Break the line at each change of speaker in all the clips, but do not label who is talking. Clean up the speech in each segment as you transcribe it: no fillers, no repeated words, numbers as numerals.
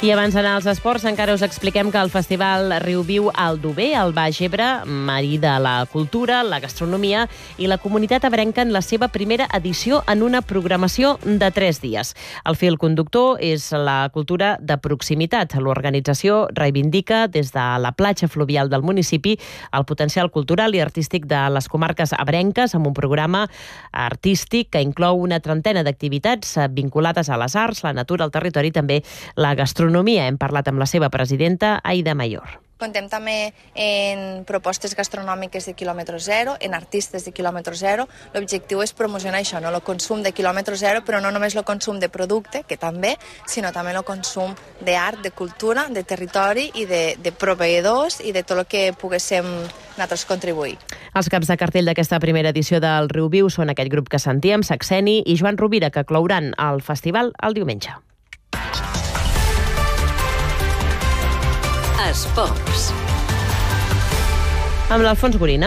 I abans d'anar als esports, encara us expliquem que el Festival Riu Viu Aldover, al Baix Ebre, marida la cultura, la gastronomia i la comunitat ebrenca en la seva primera edició en una programació de 3 dies. El fil conductor és la cultura de proximitat. L'organització reivindica des de la platja fluvial del municipi el potencial cultural i artístic de les comarques ebrenques amb un programa artístic que inclou una trentena d'activitats vinculades a les arts, la natura, el territori i també la gastronomia. Hem parlat amb la seva presidenta, Aida Mayor.
Contem també en propostes gastronòmiques de quilòmetre zero, en artistes de quilòmetre zero. L'objectiu és promocionar això, no? El consum de quilòmetre zero, però no només el consum de producte, que també, sinó també el consum d'art, de cultura, de territori i de proveïdors i de tot el que poguéssim nosaltres contribuir.
Els caps de cartell d'aquesta primera edició del Riu Viu són aquest grup que sentíem, Saxeni i Joan Rovira, que clouran el festival el diumenge.
Esports.
Amb l'Alfons Gorina.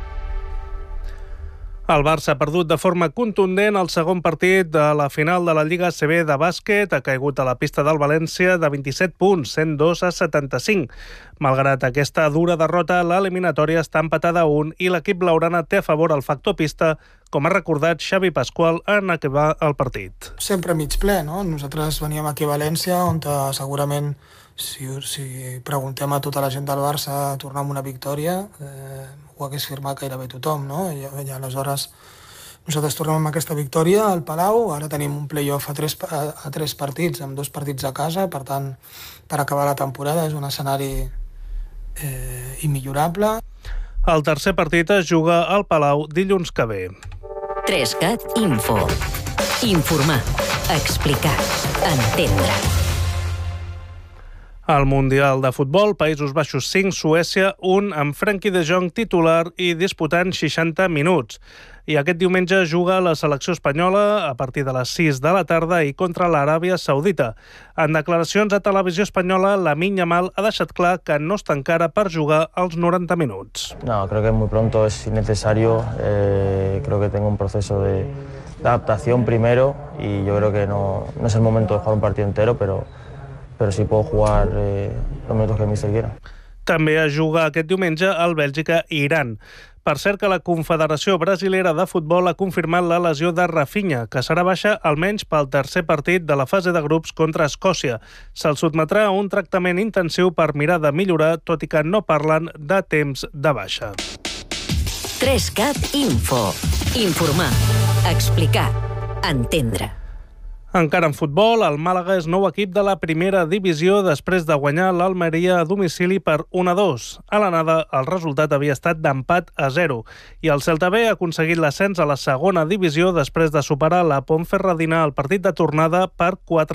El Barça ha perdut de forma contundent el segon partit de la final de la Lliga ACB de bàsquet. Ha caigut a la pista del València de 27 punts, 102-75. Malgrat aquesta dura derrota, l'eliminatòria està empatada a 1 i l'equip blaugrana té a favor el factor pista, com ha recordat Xavi Pasqual en acabar el partit.
Sempre mig ple, no? Nosaltres veníem aquí a València, on segurament, si preguntem a tota la gent del Barça tornar amb una victòria, ho hagués firmat gairebé tothom, no? I aleshores nosaltres tornem amb aquesta victòria al Palau, ara tenim un play-off a 3 partits, amb 2 partits a casa, per tant, per acabar la temporada és un escenari immillorable.
El tercer partit es juga al Palau dilluns que ve.
3CAT Info. Informar, explicar, entendre.
Al Mundial de Futbol, Països Baixos 5, Suècia 1, amb Frenkie de Jong titular i disputant 60 minuts. I aquest diumenge juga la selecció espanyola a partir de les 6 de la tarda i contra l'Aràbia Saudita. En declaracions a Televisió Espanyola, Lamine Yamal ha deixat clar que no està encara per jugar els 90 minuts.
No, creo que muy pronto es innecesario. Creo que tengo un proceso de adaptación primero y yo creo que no es el momento de jugar un partido entero, pero sí puedo jugar los minutos que el míster quiera.
També es juga aquest diumenge al Bèlgica i Iran. Per cert que la Confederació Brasilera de Futbol ha confirmat la lesió de Rafinha, que serà baixa almenys pel tercer partit de la fase de grups contra Escòcia. Se'l sotmetrà a un tractament intensiu per mirar de millorar, tot i que no parlen de temps de baixa.
3CAT Info. Informar, explicar, entendre.
Encara en futbol, el Màlaga és nou equip de la primera divisió després de guanyar l'Almeria a domicili per 1-2. A l'anada, el resultat havia estat d'empat a 0. I el Celta B ha aconseguit l'ascens a la segona divisió després de superar la Ponferradina al partit de tornada per 4